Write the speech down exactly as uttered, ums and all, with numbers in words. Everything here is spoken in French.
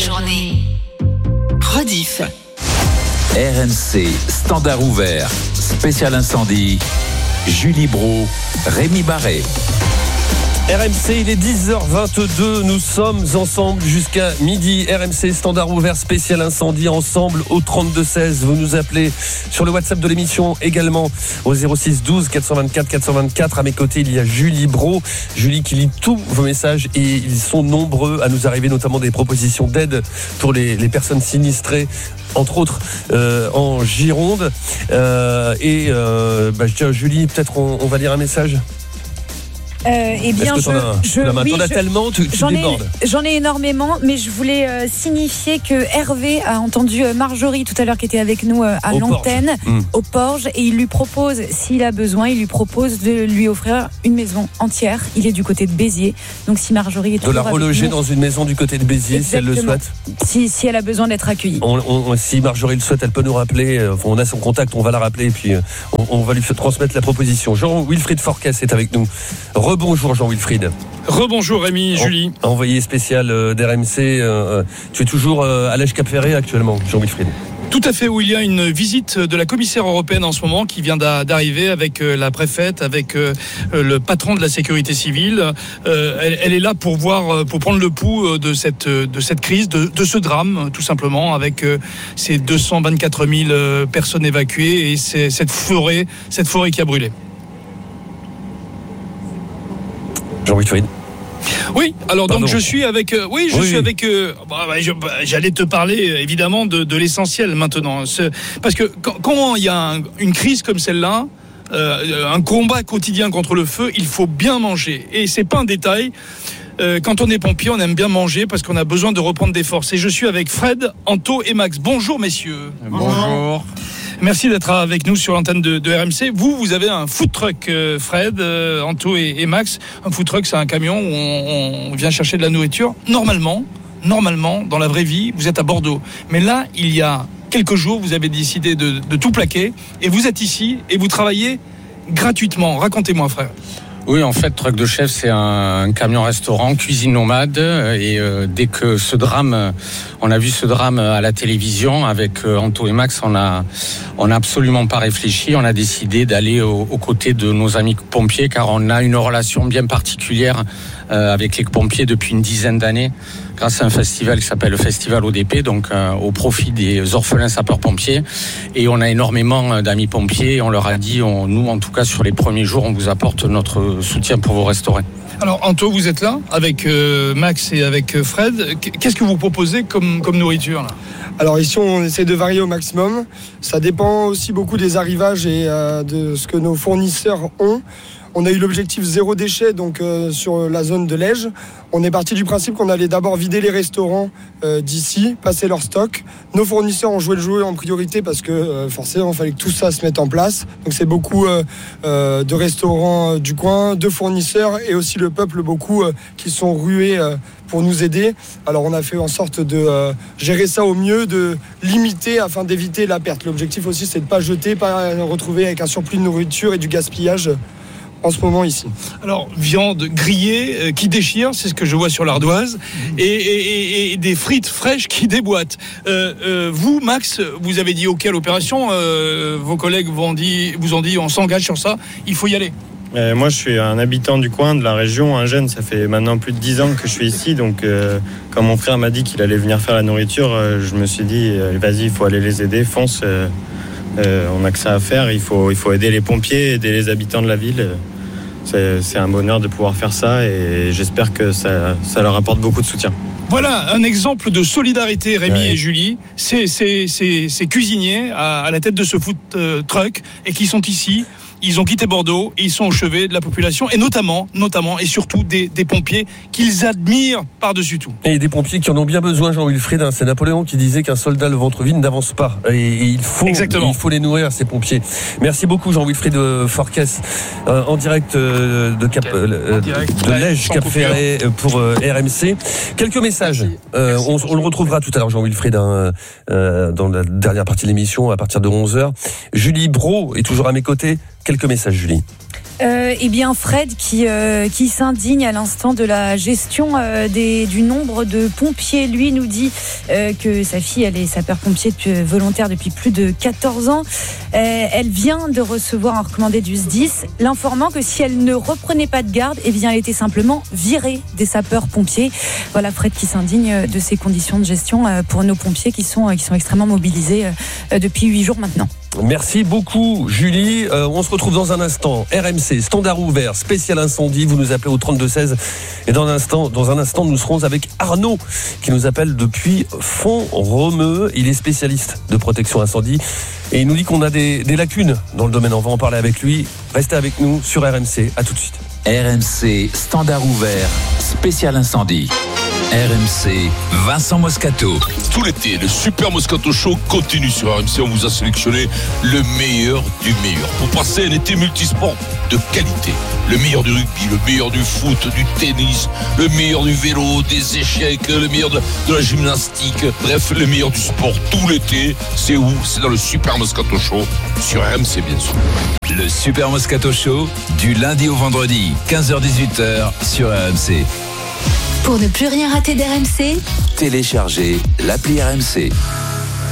journée. Rediff. R M C, standard ouvert, spécial incendie, Julie Brault, Rémi Barré. R M C, il est dix heures vingt-deux, nous sommes ensemble jusqu'à midi. R M C, standard ouvert, spécial incendie, ensemble au trente-deux seize. Vous nous appelez sur le WhatsApp de l'émission, également au zéro six douze quatre cent vingt-quatre quatre cent vingt-quatre. À mes côtés, il y a Julie Brault. Julie qui lit tous vos messages et ils sont nombreux à nous arriver, notamment des propositions d'aide pour les, les personnes sinistrées, entre autres euh, en Gironde. Euh, et euh, bah, je dis à Julie, peut-être on, on va lire un message. Euh, eh bien, Est-ce que je, t'en as, je, la main, oui, t'en as je, tellement, tu, tu j'en débordes. Ai, j'en ai énormément, mais je voulais euh, signifier que Hervé a entendu Marjorie tout à l'heure qui était avec nous euh, à au l'antenne, Porge. Mmh. au Porge, et il lui propose, s'il a besoin, il lui propose de lui offrir une maison entière. Il est du côté de Béziers, donc si Marjorie est de la reloger dans une maison du côté de Béziers. Exactement. Si elle le souhaite. Si, si elle a besoin d'être accueillie. On, on, si Marjorie le souhaite, elle peut nous rappeler. Euh, on a son contact, on va la rappeler et puis euh, on, on va lui transmettre la proposition. Jean-Wilfried Forcas est avec nous. Rebonjour Jean-Wilfried. Rebonjour Rémi, Julie. Envoyé spécial euh, d'R M C. Euh, tu es toujours euh, à l'Èche-Cap-Ferré actuellement, Jean-Wilfried? Tout à fait, où il y a une visite de la commissaire européenne en ce moment qui vient d'arriver avec la préfète, avec le patron de la sécurité civile. Elle, elle est là pour voir, pour prendre le pouls de cette, de cette crise, de, de ce drame, tout simplement, avec ces deux cent vingt-quatre mille personnes évacuées et cette forêt, cette forêt qui a brûlé. Jean-Wilfried. Oui, alors Pardon. donc je suis avec, euh, oui, je oui, suis oui. avec. Euh, bah, bah, je, bah, j'allais te parler euh, évidemment de, de l'essentiel maintenant, Ce, parce que quand, quand il y a un, une crise comme celle-là, euh, un combat quotidien contre le feu, il faut bien manger, et c'est pas un détail. Euh, quand on est pompier, on aime bien manger parce qu'on a besoin de reprendre des forces. Et je suis avec Fred, Anto et Max. Bonjour messieurs. Bonjour. Merci d'être avec nous sur l'antenne de, de R M C. Vous, vous avez un food truck, euh, Fred, euh, Anto et, et Max. Un food truck, c'est un camion où on, on vient chercher de la nourriture. Normalement, normalement, dans la vraie vie, vous êtes à Bordeaux. Mais là, il y a quelques jours, vous avez décidé de, de tout plaquer et vous êtes ici et vous travaillez gratuitement. Racontez-moi, frère. Oui, en fait, Truck de Chef, c'est un, un camion-restaurant, cuisine nomade. Et euh, dès que ce drame, on a vu ce drame à la télévision avec euh, Anto et Max, on a, on n'a absolument pas réfléchi. On a décidé d'aller aux, aux côtés de nos amis pompiers, car on a une relation bien particulière euh, avec les pompiers depuis une dizaine d'années, grâce à un festival qui s'appelle le Festival O D P, donc euh, au profit des orphelins sapeurs-pompiers. Et on a énormément d'amis pompiers. On leur a dit, on, nous, en tout cas, sur les premiers jours, on vous apporte notre soutien pour vous restaurer. Alors Anto, vous êtes là avec euh, Max et avec Fred. Qu'est-ce que vous proposez comme, comme nourriture là ? Alors ici on essaie de varier au maximum. Ça dépend aussi beaucoup des arrivages et euh, de ce que nos fournisseurs ont. On a eu l'objectif zéro déchet donc euh, sur la zone de Lège. On est parti du principe qu'on allait d'abord vider les restaurants euh, d'ici, passer leur stock. Nos fournisseurs ont joué le jeu en priorité parce que euh, forcément il fallait que tout ça se mette en place. Donc c'est beaucoup euh, euh, de restaurants euh, du coin, de fournisseurs et aussi le peuple beaucoup euh, qui sont rués euh, pour nous aider. Alors on a fait en sorte de euh, gérer ça au mieux, de limiter afin d'éviter la perte. L'objectif aussi c'est de ne pas jeter, pas retrouver avec un surplus de nourriture et du gaspillage en ce moment ici. Alors, viande grillée euh, qui déchire, c'est ce que je vois sur l'ardoise, et, et, et, et des frites fraîches qui déboîtent. Euh, euh, vous, Max, vous avez dit OK à l'opération, euh, vos collègues vous ont dit, vous ont dit on s'engage sur ça, il faut y aller. Euh, moi, je suis un habitant du coin, de la région, un jeune. Ça fait maintenant plus de dix ans que je suis ici. Donc, euh, quand mon frère m'a dit qu'il allait venir faire la nourriture, euh, je me suis dit, euh, vas-y, il faut aller les aider, fonce. Euh, Euh, on n'a que ça à faire, il faut, il faut aider les pompiers, aider les habitants de la ville. C'est, c'est un bonheur de pouvoir faire ça et j'espère que ça, ça leur apporte beaucoup de soutien. Voilà un exemple de solidarité, Rémi ouais. et Julie. C'est, c'est, c'est, c'est cuisiniers à, à la tête de ce food euh, truck et qui sont ici. Ils ont quitté Bordeaux et ils sont au chevet de la population et notamment, notamment et surtout des, des pompiers qu'ils admirent par-dessus tout. Et des pompiers qui en ont bien besoin, Jean-Wilfried. Hein. C'est Napoléon qui disait qu'un soldat le ventre vide n'avance pas. Et, et il faut, il faut les nourrir, ces pompiers. Merci beaucoup, Jean-Wilfried Forcas, euh, en direct euh, de Cap, euh, direct, de ouais, Lège, Cap-Ferré pour euh, R M C. Quelques messages. Euh, on, on le retrouvera tout à l'heure, Jean-Wilfried, hein, euh, dans la dernière partie de l'émission à partir de onze heures. Julie Brault est toujours à mes côtés. Quelques messages, Julie. Euh, eh bien, Fred qui, euh, qui s'indigne à l'instant de la gestion euh, des, du nombre de pompiers. Lui nous dit euh, que sa fille, elle est sapeur-pompier depuis, euh, volontaire depuis plus de quatorze ans. Euh, elle vient de recevoir un recommandé du S D I S, l'informant que si elle ne reprenait pas de garde, eh bien, elle était simplement virée des sapeurs-pompiers. Voilà, Fred qui s'indigne de ces conditions de gestion euh, pour nos pompiers qui sont, euh, qui sont extrêmement mobilisés euh, depuis huit jours maintenant. Merci beaucoup Julie, euh, on se retrouve dans un instant. R M C, standard ouvert, spécial incendie, vous nous appelez au trente-deux seize et dans un instant, dans un instant nous serons avec Arnaud qui nous appelle depuis Font-Romeu. Il est spécialiste de protection incendie et il nous dit qu'on a des, des lacunes dans le domaine. On va en parler avec lui. Restez avec nous sur R M C, à tout de suite. R M C, standard ouvert, spécial incendie. R M C, Vincent Moscato. Tout l'été, le Super Moscato Show continue sur R M C. On vous a sélectionné le meilleur du meilleur pour passer un été multisport de qualité. Le meilleur du rugby, le meilleur du foot, du tennis, le meilleur du vélo, des échecs, le meilleur de, de la gymnastique. Bref, le meilleur du sport tout l'été. C'est où? C'est dans le Super Moscato Show sur R M C, bien sûr. Le Super Moscato Show, du lundi au vendredi, quinze heures dix-huit heures sur R M C. Pour ne plus rien rater d'R M C, Téléchargez l'appli R M C.